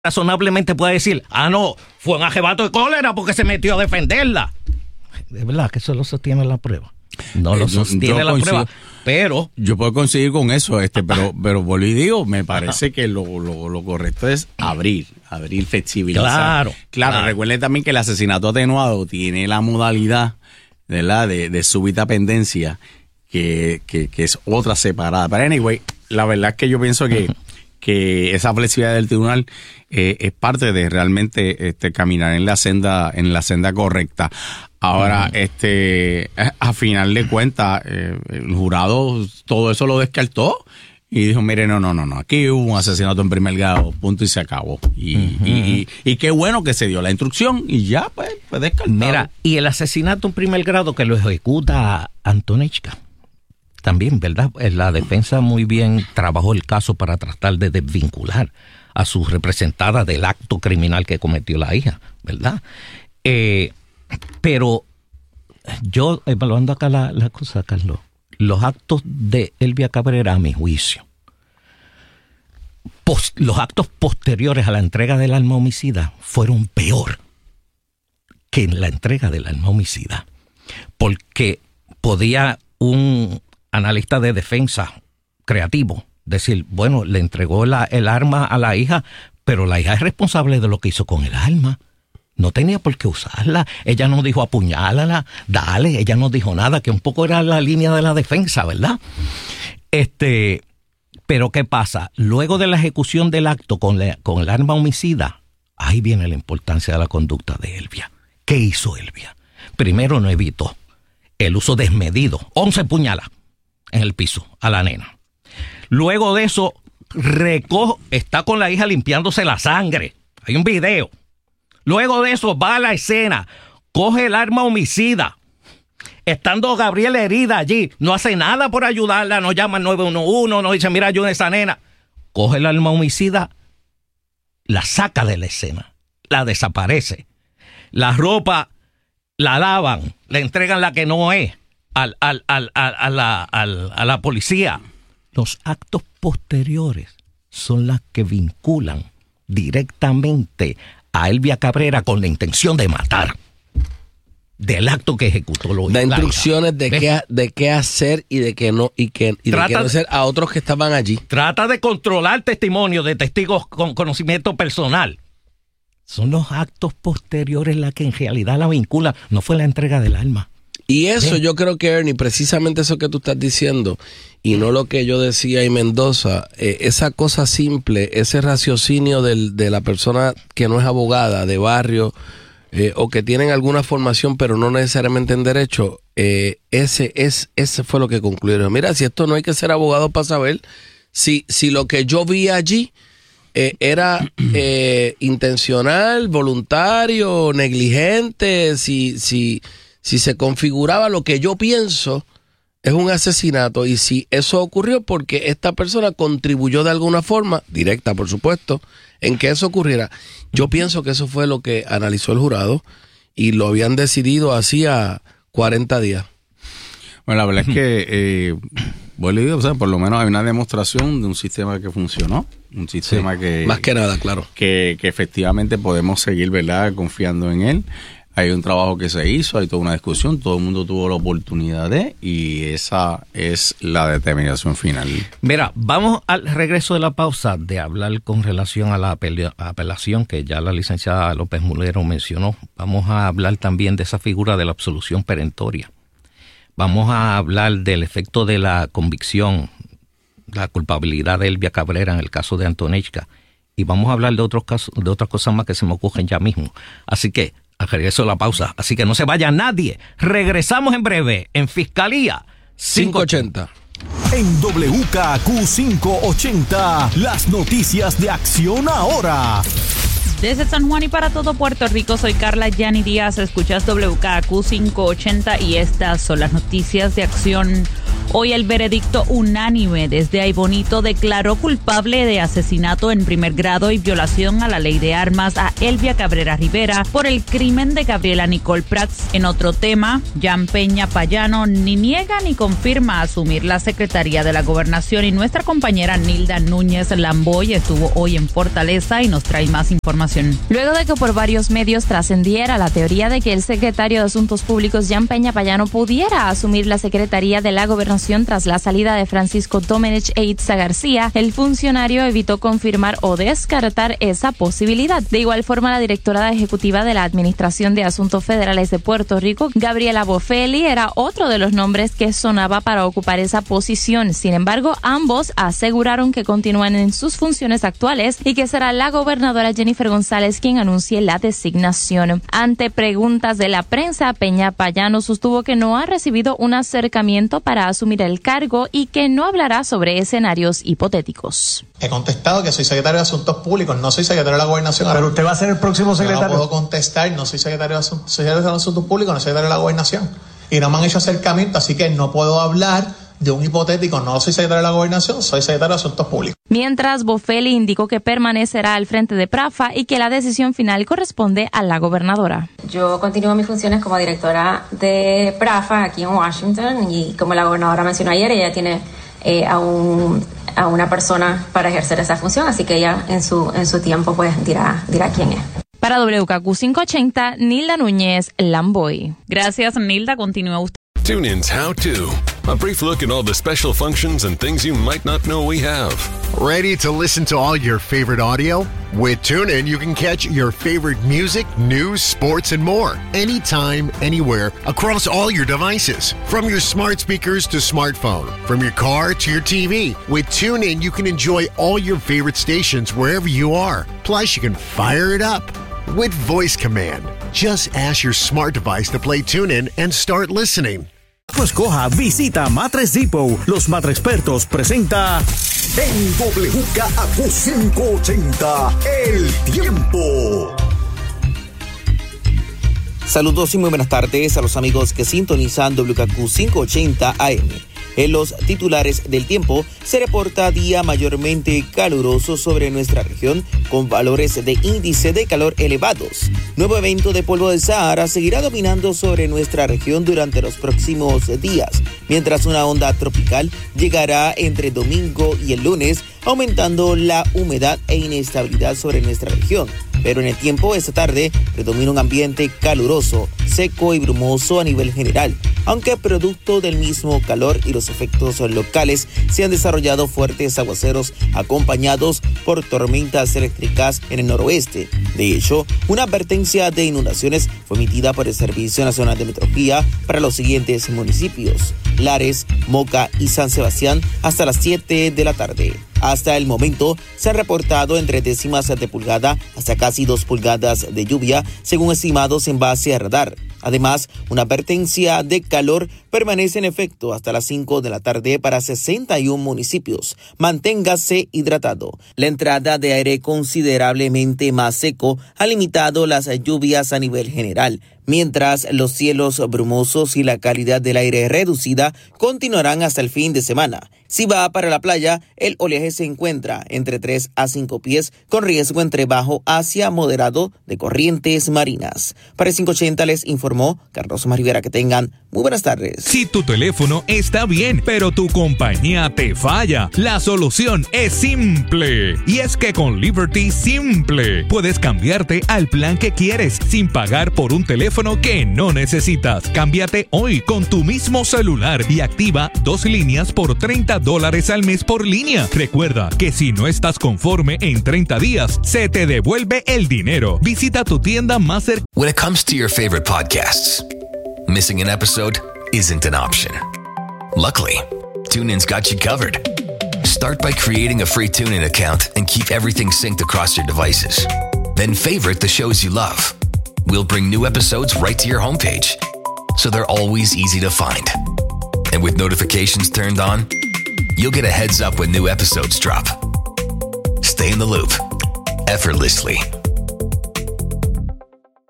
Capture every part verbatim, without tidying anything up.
razonablemente puede decir, ah, no, fue un arrebato de cólera porque se metió a defenderla. De verdad que eso lo sostiene la prueba. No lo sostiene yo, yo la coincido, prueba, pero... Yo puedo conseguir con eso, este, pero pero vuelvo y digo, me parece Ajá. que lo, lo, lo correcto es abrir, abrir, flexibilizar. Claro. Claro, claro. Recuerde también que el asesinato atenuado tiene la modalidad, ¿verdad?, de, de súbita pendencia, que, que, que es otra separada. Pero anyway, la verdad es que yo pienso que... Uh-huh. que esa flexibilidad del tribunal eh, es parte de realmente este caminar en la senda en la senda correcta. Ahora, uh-huh. este a final de cuentas, eh, el jurado todo eso lo descartó y dijo, mire, no, no, no, no, aquí hubo un asesinato en primer grado, punto y se acabó. Y, uh-huh. y, y, y qué bueno que se dio la instrucción y ya, pues, pues descartado. Mira, y el asesinato en primer grado que lo ejecuta Antonichka. También, ¿verdad? La defensa muy bien trabajó el caso para tratar de desvincular a su representada del acto criminal que cometió la hija, ¿verdad? Eh, pero yo, evaluando acá la, la cosa, Carlos, los actos de Elvia Cabrera, a mi juicio, pos, los actos posteriores a la entrega del arma homicida fueron peor que en la entrega del arma homicida, porque podía un analista de defensa creativo decir, bueno, le entregó la, el arma a la hija, pero la hija es responsable de lo que hizo con el arma. No tenía por qué usarla. Ella no dijo apuñálala, dale, ella no dijo nada, que un poco era la línea de la defensa, ¿verdad? Este, pero ¿qué pasa? Luego de la ejecución del acto con, la, con el arma homicida, ahí viene la importancia de la conducta de Elvia. ¿Qué hizo Elvia? Primero, no evitó el uso desmedido, once puñalas en el piso a la nena. Luego de eso, recoge, está con la hija limpiándose la sangre. Hay un video. Luego de eso, va a la escena, coge el arma homicida. Estando Gabriela herida allí, no hace nada por ayudarla, no llama al nueve uno uno, no dice, mira, ayuda a esa nena. Coge el arma homicida, la saca de la escena, la desaparece. La ropa la lavan, le entregan la que no es. Al, al, al, al, a, la, al, a la policía. Los actos posteriores son las que vinculan directamente a Elvia Cabrera con la intención de matar del acto que ejecutó. Lo da instrucciones de qué, de qué hacer y de qué no y, que, y de qué no hacer a otros que estaban allí. Trata de controlar testimonio de testigos con conocimiento personal. Son los actos posteriores las que en realidad la vinculan. No fue la entrega del arma. Y eso yo creo que, Ernie, precisamente eso que tú estás diciendo, y no lo que yo decía en Mendoza, eh, esa cosa simple, ese raciocinio del, de la persona que no es abogada, de barrio, eh, o que tienen alguna formación pero no necesariamente en derecho, eh, ese, es, ese fue lo que concluyeron. Mira, si esto no hay que ser abogado para saber, si, si lo que yo vi allí eh, era eh, intencional, voluntario, negligente, si... si Si se configuraba lo que yo pienso, es un asesinato. Y si eso ocurrió porque esta persona contribuyó de alguna forma, directa por supuesto, en que eso ocurriera. Yo pienso que eso fue lo que analizó el jurado y lo habían decidido hacía cuarenta días. Bueno, la verdad es que, eh, bueno, o sea, por lo menos hay una demostración de un sistema que funcionó. Un sistema sí, que... Más que nada, claro. Que, que efectivamente podemos seguir, ¿verdad?, confiando en él. Hay un trabajo que se hizo, hay toda una discusión, todo el mundo tuvo la oportunidad de, y esa es la determinación final. Mira, vamos al regreso de la pausa de hablar con relación a la apel- apelación que ya la licenciada López Mulero mencionó. Vamos a hablar también de esa figura de la absolución perentoria. Vamos a hablar del efecto de la convicción, la culpabilidad de Elvia Cabrera en el caso de Antonichka. Y vamos a hablar de otros casos, de otras cosas más que se me ocurren ya mismo. Así que al regreso de la pausa, así que no se vaya nadie. Regresamos en breve en Fiscalía quinientos ochenta. En W K Q quinientos ochenta, las noticias de Acción Ahora. Desde San Juan y para todo Puerto Rico, soy Carla Yani Díaz. Escuchas W K Q quinientos ochenta y estas son las noticias de Acción Hoy el veredicto unánime desde Aibonito declaró culpable de asesinato en primer grado y violación a la ley de armas a Elvia Cabrera Rivera por el crimen de Gabriela Nicole Prats. En otro tema, Jan Peña Payano ni niega ni confirma asumir la Secretaría de la Gobernación y nuestra compañera Nilda Núñez Lamboy estuvo hoy en Fortaleza y nos trae más información. Luego de que por varios medios trascendiera la teoría de que el secretario de Asuntos Públicos Jan Peña Payano pudiera asumir la Secretaría de la Gobernación tras la salida de Francisco Domenech e Itza García, el funcionario evitó confirmar o descartar esa posibilidad. De igual forma, la directora ejecutiva de la Administración de Asuntos Federales de Puerto Rico, Gabriela Bofelli, era otro de los nombres que sonaba para ocupar esa posición. Sin embargo, ambos aseguraron que continúan en sus funciones actuales y que será la gobernadora Jennifer González quien anuncie la designación. Ante preguntas de la prensa, Peña Payano sostuvo que no ha recibido un acercamiento para asumir el cargo y que no hablará sobre escenarios hipotéticos. He contestado que soy secretario de Asuntos Públicos, no soy secretario de la Gobernación. Pero usted va a ser el próximo secretario. Yo no puedo contestar, no soy secretario de Asuntos, soy secretario de Asuntos Públicos, no soy secretario de la Gobernación. Y no me han hecho acercamiento, así que no puedo hablar de un hipotético. No soy secretario de la Gobernación, soy secretario de Asuntos Públicos. Mientras, Bofelli indicó que permanecerá al frente de PRAFA y que la decisión final corresponde a la gobernadora. Yo continúo mis funciones como directora de PRAFA aquí en Washington y como la gobernadora mencionó ayer, ella tiene eh, a, un, a una persona para ejercer esa función, así que ella en su, en su tiempo pues dirá, dirá quién es. Para W K Q quinientos ochenta, Nilda Núñez Lamboy. Gracias, Nilda. Continúa usted. TuneIn's How To. A brief look at all the special functions and things you might not know we have. Ready to listen to all your favorite audio? With TuneIn, you can catch your favorite music, news, sports, and more. Anytime, anywhere, across all your devices. From your smart speakers to smartphone. From your car to your T V. With TuneIn, you can enjoy all your favorite stations wherever you are. Plus, you can fire it up with voice command. Just ask your smart device to play TuneIn and start listening. Pues coja, visita Matres Depot. Los Matrexpertos presenta en W K Q quinientos ochenta, El Tiempo. Saludos y muy buenas tardes a los amigos que sintonizan W K Q quinientos ochenta A M. En los titulares del tiempo se reporta día mayormente caluroso sobre nuestra región con valores de índice de calor elevados. Nuevo evento de polvo del Sahara seguirá dominando sobre nuestra región durante los próximos días, mientras una onda tropical llegará entre domingo y el lunes, aumentando la humedad e inestabilidad sobre nuestra región. Pero en el tiempo, esta tarde, predomina un ambiente caluroso, seco y brumoso a nivel general, aunque producto del mismo calor y los efectos locales se han desarrollado fuertes aguaceros acompañados por tormentas eléctricas en el noroeste. De hecho, una advertencia de inundaciones fue emitida por el Servicio Nacional de Meteorología para los siguientes municipios: Lares, Moca y San Sebastián hasta las siete de la tarde. Hasta el momento se han reportado entre décimas de pulgada hasta casi dos pulgadas de lluvia, según estimados en base a radar. Además, una advertencia de calor permanece en efecto hasta las cinco de la tarde para sesenta y un municipios. Manténgase hidratado. La entrada de aire considerablemente más seco ha limitado las lluvias a nivel general, mientras los cielos brumosos y la calidad del aire reducida continuarán hasta el fin de semana. Si va para la playa, el oleaje se encuentra entre tres a cinco pies, con riesgo entre bajo hacia moderado de corrientes marinas. Para el quinientos ochenta les informó Carlos Omar Rivera. Que tengan muy buenas tardes. Si tu teléfono está bien, pero tu compañía te falla, la solución es simple. Y es que con Liberty Simple puedes cambiarte al plan que quieres sin pagar por un teléfono que no necesitas. Cámbiate hoy con tu mismo celular y activa dos líneas por treinta dólares al mes por línea. Recuerda que si no estás conforme en treinta días, se te devuelve el dinero. Visita tu tienda más cercana. When it comes to your favorite podcasts, missing an episode isn't an option. Luckily, TuneIn's got you covered. Start by creating a free TuneIn account and keep everything synced across your devices. Then favorite the shows you love. We'll bring new episodes right to your homepage, so they're always easy to find. And with notifications turned on, you'll get a heads up when new episodes drop. Stay in the loop effortlessly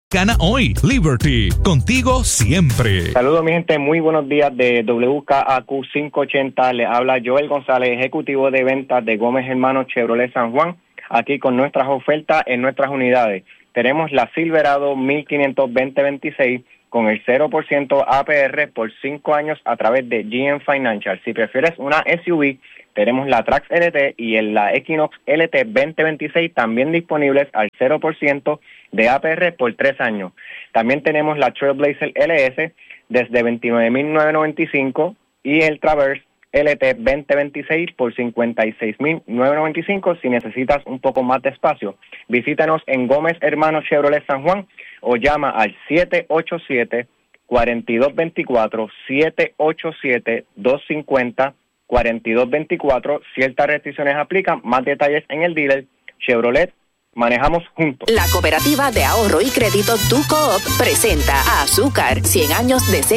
Gana hoy. Liberty, contigo siempre. Saludos mi gente, muy buenos días de W K A Q quinientos ochenta. Le habla Joel González, ejecutivo de ventas de Gómez Hermanos Chevrolet San Juan, aquí con nuestras ofertas en nuestras unidades. Tenemos la Silverado mil quinientos veinte veintiséis con el cero por ciento A P R por cinco años a través de G M Financial. Si prefieres una S U V, tenemos la Trax L T y el, la Equinox L T veinte veintiséis también disponibles al cero por ciento de A P R por tres años. También tenemos la Trailblazer L S desde veintinueve mil novecientos noventa y cinco y el Traverse L T veinte veintiséis por cincuenta y seis mil novecientos noventa y cinco si necesitas un poco más de espacio. Visítanos en Gómez Hermanos Chevrolet San Juan o llama al siete ocho siete, cuatro dos dos cuatro, siete ocho siete, dos cinco cero, cuatro dos dos cuatro. Ciertas restricciones aplican. Más detalles en el dealer. Chevrolet, manejamos juntos. La Cooperativa de Ahorro y Crédito Tu Coop presenta a Azúcar, cien años de ser